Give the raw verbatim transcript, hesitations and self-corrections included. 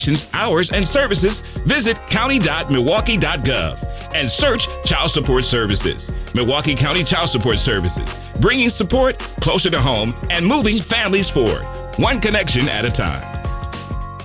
hours, and services, visit county dot milwaukee dot gov and search Child Support Services. Milwaukee County Child Support Services, bringing support closer to home and moving families forward, one connection at a time.